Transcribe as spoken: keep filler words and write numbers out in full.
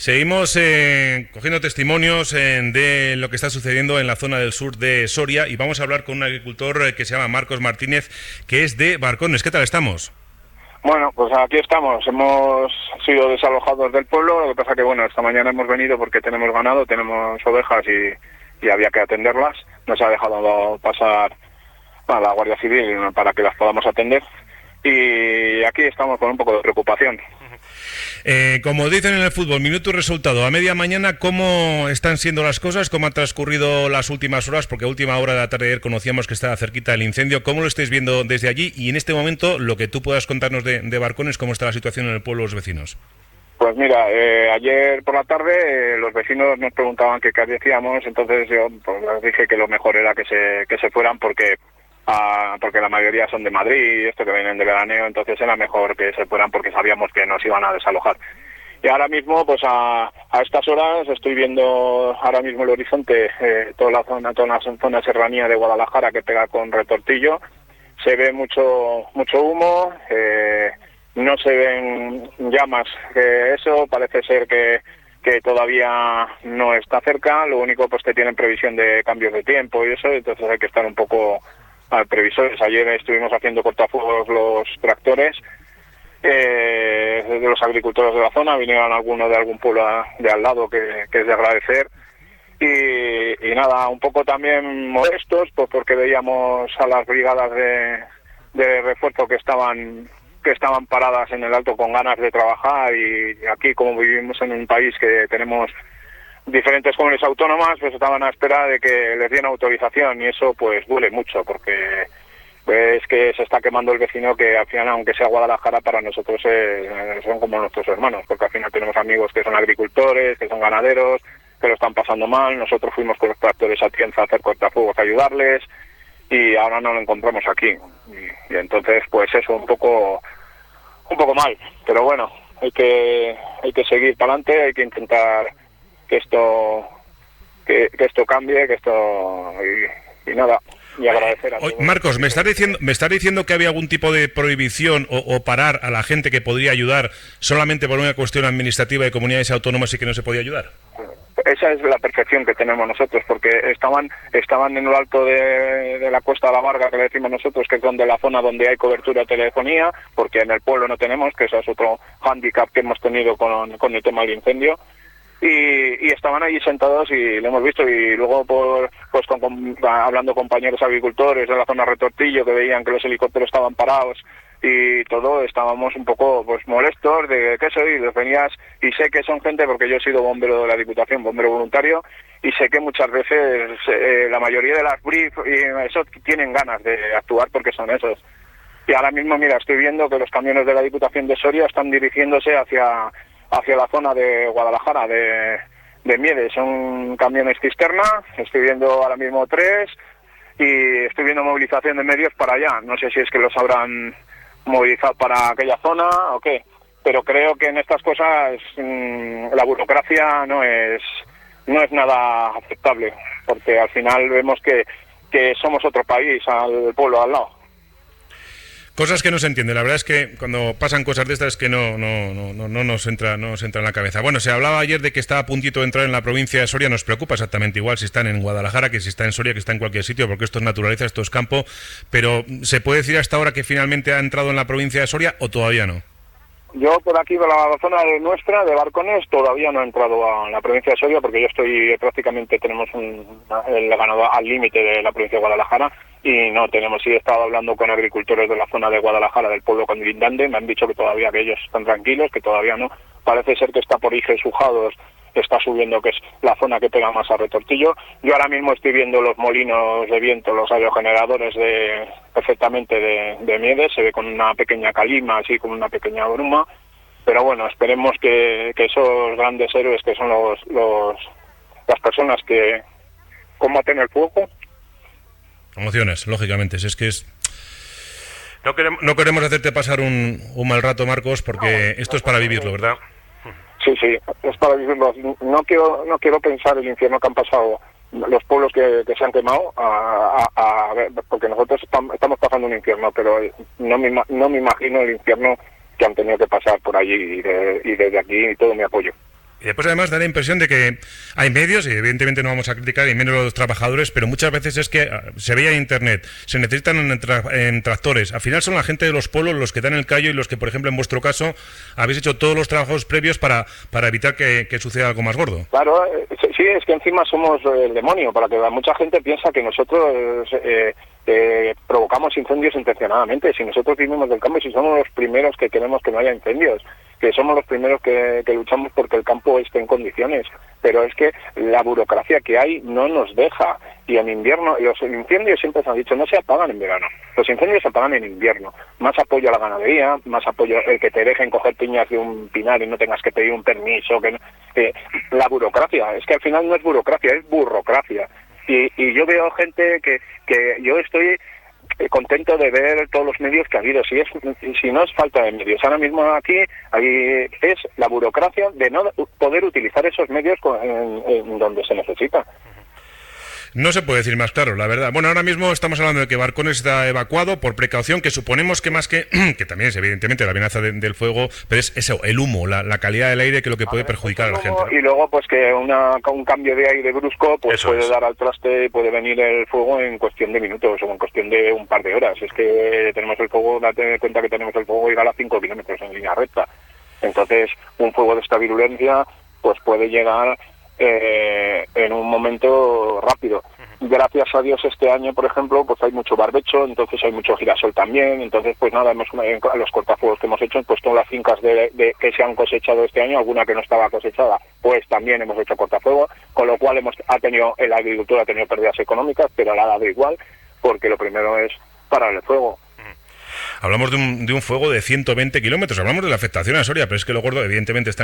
Seguimos eh, cogiendo testimonios eh, de lo que está sucediendo en la zona del sur de Soria y vamos a hablar con un agricultor eh, que se llama Marcos Martínez, que es de Barcones. ¿Qué tal estamos? Bueno, pues aquí estamos. Hemos sido desalojados del pueblo, lo que pasa que, bueno, esta mañana hemos venido porque tenemos ganado, tenemos ovejas y, y había que atenderlas. Nos ha dejado pasar a la Guardia Civil para que las podamos atender y aquí estamos con un poco de preocupación. Eh, como dicen en el fútbol, minuto y resultado. A media mañana, ¿cómo están siendo las cosas? ¿Cómo han transcurrido las últimas horas? Porque a última hora de la tarde de ayer conocíamos que estaba cerquita el incendio. ¿Cómo lo estáis viendo desde allí? Y en este momento, lo que tú puedas contarnos de, de Barcones, ¿cómo está la situación en el pueblo de los vecinos? Pues mira, eh, ayer por la tarde eh, los vecinos nos preguntaban qué decíamos, entonces yo pues, les dije que lo mejor era que se, que se fueran porque... Ah, porque la mayoría son de Madrid, esto que vienen de veraneo, entonces era mejor que se fueran porque sabíamos que nos iban a desalojar. Y ahora mismo, pues a, a estas horas estoy viendo ahora mismo el horizonte, eh, toda la zona, toda la zona serranía de Guadalajara que pega con Retortillo, se ve mucho mucho humo, eh, no se ven llamas, que eso parece ser que que todavía no está cerca, lo único pues que tienen previsión de cambios de tiempo y eso, entonces hay que estar un poco al previsores. Ayer estuvimos haciendo cortafuegos los tractores eh, de los agricultores de la zona, vinieron algunos de algún pueblo de al lado que, que es de agradecer y, y nada, un poco también molestos pues porque veíamos a las brigadas de, de refuerzo que estaban que estaban paradas en el alto con ganas de trabajar y aquí como vivimos en un país que tenemos diferentes comunidades autónomas, pues estaban a espera de que les dieran autorización y eso pues duele mucho porque pues, es que se está quemando el vecino que al final, aunque sea Guadalajara, para nosotros eh, son como nuestros hermanos, porque al final tenemos amigos que son agricultores, que son ganaderos, que lo están pasando mal. Nosotros fuimos con los tractores a Tienza a hacer cortafuegos, a ayudarles y ahora no lo encontramos aquí y, y entonces pues eso un poco un poco mal, pero bueno, hay que hay que seguir para adelante, hay que intentar que esto que, que esto cambie, que esto y, y nada, y agradecer a todos. Marcos, me estás diciendo me estás diciendo que había algún tipo de prohibición o, o parar a la gente que podría ayudar solamente por una cuestión administrativa de comunidades autónomas y que no se podía ayudar. Esa es la percepción que tenemos nosotros, porque estaban estaban en lo alto de, de la Cuesta de la Varga, que le decimos nosotros, que es donde la zona donde hay cobertura de telefonía, porque en el pueblo no tenemos, que ese es otro hándicap que hemos tenido con, con el tema del incendio. Y, y estaban allí sentados y lo hemos visto y luego por pues con, con, hablando compañeros agricultores de la zona Retortillo que veían que los helicópteros estaban parados y todo, estábamos un poco pues molestos de qué soy, los venías y sé que son gente porque yo he sido bombero de la Diputación, bombero voluntario y sé que muchas veces eh, la mayoría de las brief y eso tienen ganas de actuar porque son esos. Y ahora mismo mira, estoy viendo que los camiones de la Diputación de Soria están dirigiéndose hacia hacia la zona de Guadalajara, de, de Miedes. Son camiones cisterna, estoy viendo ahora mismo tres y estoy viendo movilización de medios para allá. No sé si es que los habrán movilizado para aquella zona o qué, pero creo que en estas cosas mmm, la burocracia no es no es nada aceptable, porque al final vemos que, que somos otro país al pueblo al lado. Cosas que no se entienden. La verdad es que cuando pasan cosas de estas es que no, no, no, no, no nos entra, no nos entra en la cabeza. Bueno, se hablaba ayer de que está a puntito de entrar en la provincia de Soria. Nos preocupa exactamente igual si están en Guadalajara que si está en Soria, que está en cualquier sitio, porque esto es naturaleza, esto es campo. Pero ¿se puede decir hasta ahora que finalmente ha entrado en la provincia de Soria o todavía no? Yo por aquí, de la zona nuestra, de Barcones, todavía no he entrado a la provincia de Soria porque yo estoy prácticamente, tenemos un, el ganado al límite de la provincia de Guadalajara y no tenemos, sí he estado hablando con agricultores de la zona de Guadalajara, del pueblo conlindante, me han dicho que todavía que ellos están tranquilos, que todavía no, parece ser que está por Iges Sujados, está subiendo, que es la zona que pega más a Retortillo. Yo ahora mismo estoy viendo los molinos de viento, los aerogeneradores de perfectamente de, de Miedes, se ve con una pequeña calima, así como una pequeña bruma, pero bueno, esperemos que, que esos grandes héroes que son los, los las personas que combaten el fuego. Emociones, lógicamente, si es que es... No queremos, no queremos hacerte pasar un, un mal rato, Marcos, porque esto es para vivirlo, ¿verdad? Sí, sí, es para vivirlo. No quiero, no quiero pensar el infierno que han pasado los pueblos que, que se han quemado, a, a, a ver, porque nosotros estamos pasando un infierno, pero no me, no me imagino el infierno que han tenido que pasar por allí y, de, y desde aquí todo mi apoyo. Y después además da la impresión de que hay medios, y evidentemente no vamos a criticar, y menos los trabajadores, pero muchas veces es que se veía en internet, se necesitan en, tra en tractores. Al final son la gente de los pueblos los que dan el callo y los que, por ejemplo, en vuestro caso, habéis hecho todos los trabajos previos para, para evitar que, que suceda algo más gordo. Claro, eh, sí, es que encima somos el demonio, para que mucha gente piensa que nosotros eh, eh, provocamos incendios intencionadamente. Si nosotros vivimos del campo, si somos los primeros que queremos que no haya incendios, que somos los primeros que, que luchamos porque el campo esté en condiciones, pero es que la burocracia que hay no nos deja. Y en invierno, los incendios siempre se han dicho, no se apagan en verano, los incendios se apagan en invierno. Más apoyo a la ganadería, más apoyo, el que te dejen coger piñas de un pinar y no tengas que pedir un permiso, que no, eh, la burocracia, es que al final no es burocracia, es burocracia. Y, y yo veo gente que, que yo estoy contento de ver todos los medios que ha habido. Si es si no es falta de medios, ahora mismo aquí hay, es la burocracia de no poder utilizar esos medios en, en donde se necesita. No se puede decir más claro, la verdad. Bueno, ahora mismo estamos hablando de que Barcones está evacuado por precaución, que suponemos que más que... que también es evidentemente la amenaza de, del fuego, pero es eso, el humo, la, la calidad del aire, que es lo que puede perjudicar a la gente, ¿no? Y luego pues que una, un cambio de aire brusco pues eso puede es. dar al traste, puede venir el fuego en cuestión de minutos o en cuestión de un par de horas. Es que tenemos el fuego, date cuenta que tenemos el fuego ir a cinco kilómetros en línea recta. Entonces un fuego de esta virulencia pues puede llegar eh, en un momento rápido. Gracias a Dios este año, por ejemplo, pues hay mucho barbecho, entonces hay mucho girasol también, entonces pues nada, hemos a los cortafuegos que hemos hecho, pues todas las fincas de, de, que se han cosechado este año, alguna que no estaba cosechada, pues también hemos hecho cortafuegos, con lo cual hemos ha tenido el agricultor ha tenido pérdidas económicas, pero le ha dado igual, porque lo primero es parar el fuego. Hablamos de un, de un fuego de ciento veinte kilómetros, hablamos de la afectación a Soria, pero es que lo gordo evidentemente está